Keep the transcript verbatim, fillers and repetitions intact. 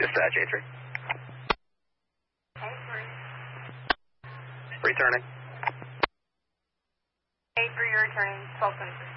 Dispatch A three. A three. Returning. A three, you're returning twelve twenty-six.